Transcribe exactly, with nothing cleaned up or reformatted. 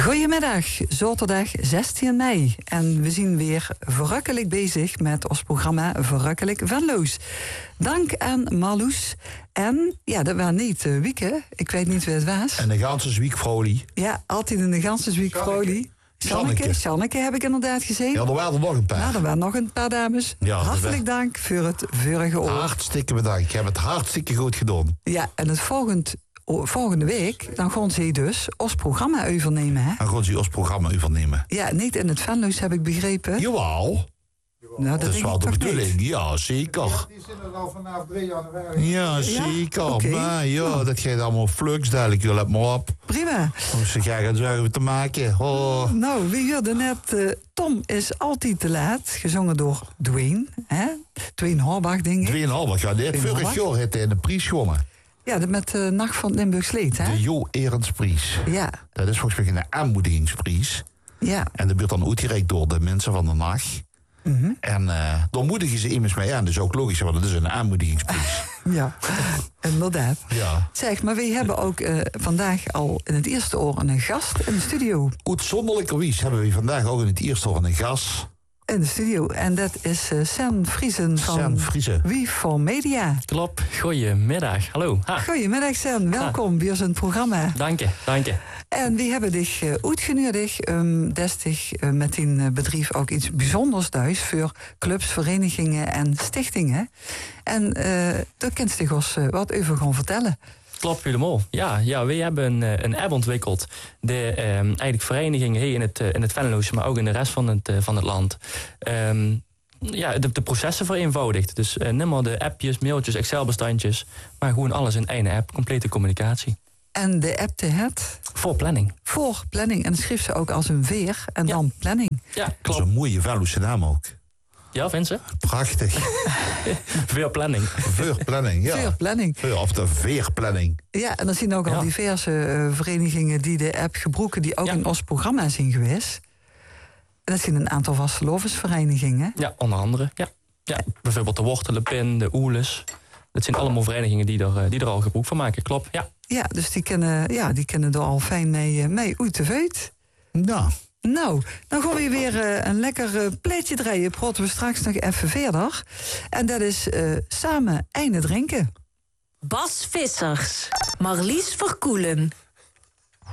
Goedemiddag, zaterdag zestien mei. En we zijn weer verrukkelijk bezig met ons programma Verrukkelijk Venlo's. Dank aan Marloes. En, ja, dat was niet uh, Wieke. Ik weet niet wie het was. En de ganse week Vrolie. Ja, altijd in de ganse week Vrolie. Sjanneke, Sjanneke heb ik inderdaad gezien. Ja, er waren er nog een paar. Ja, er waren nog een paar dames. Ja, hartelijk dank voor het vorige oor. Hartstikke bedankt. Ik heb het hartstikke goed gedaan. Ja, en het volgend, volgende week, dan gaan ze dus ons programma overnemen, hè? En gaan ze ons programma overnemen? Ja, niet in het Venlo's, heb ik begrepen. Jawel. Nou, dat is wel de bedoeling. Niet. Ja, zeker. Die zitten er al vanaf drie januari. Ja, zeker. Ja? Okay. Maar ja, nou. dat gaat allemaal flux dadelijk. Je let maar op. Prima. Om ze gaan zorgen te maken. Oh. Nou, we hoorden net, uh, Tom is altijd te laat. Gezongen door Dwayne. Hè? Dwayne Horbach, denk ik. Dwayne Horbach, ja. Die heeft vorig jaar heeft hij in de prijs gewonnen. Ja, met de Nacht van het Limburgs Leed, hè? De Jo Erendsprijs. Ja. Dat is volgens mij een aanmoedigingsprijs. Ja. En dat wordt dan uitgereikt door de mensen van de nacht. Mm-hmm. En uh, dan moedigen ze immers mee aan. Dat is ook logisch, want het is een aanmoedigingsprijs. Ja, inderdaad. Ja. Zeg, maar we hebben ook uh, vandaag al in het eerste oor een gast in de studio. Uitzonderlijkerwijs hebben we vandaag ook in het eerste oor een gast. In de studio. En dat is uh, Sam Vriesen van Sam Vriesen. Wie voor Media. Klopt. Goedemiddag. Hallo. Ha. Goedemiddag Sam. Welkom ha. bij zijn programma. Dank je, dank je. En we hebben dich uh, uitgenodigd um, destig uh, met een uh, bedrijf ook iets bijzonders thuis voor clubs, verenigingen en stichtingen. En uh, daar kent je ons uh, wat over gaan vertellen. Klopt helemaal. Ja, ja, wij hebben een, een app ontwikkeld. De um, eigenlijk verenigingen hier in het, in het Venlo's, maar ook in de rest van het, uh, van het land. Um, ja, de, de processen vereenvoudigd. Dus uh, niet maar de appjes, mailtjes, Excel-bestandjes, maar gewoon alles in één app, complete communicatie. En de app te het? Voor planning. Voor planning. En dan schreef ze ook als een veer en ja. dan planning. Ja, klopt. Dat is een mooie Venlo'se naam ook. Ja, vind je? Prachtig. Veerplanning. Veerplanning, ja. Veerplanning. Veer, of de veerplanning. Ja, en dan zien ook al ja. diverse uh, verenigingen die de app gebruiken, die ook ja. in ons programma zijn geweest. En dat zijn een aantal vastelovensverenigingen. Ja, onder andere. Ja. Ja, bijvoorbeeld de Wortelenpin, de Oeles. Dat zijn allemaal verenigingen die er, die er al gebruik van maken, klopt. Ja, ja dus die kennen, ja, die kennen er al fijn mee, mee uit te veut. Nou. Nou, dan gaan we weer uh, een lekker uh, pleetje draaien. Praten we straks nog even verder. En dat is uh, samen einde drinken. Bas Vissers, Marlies Verkoelen.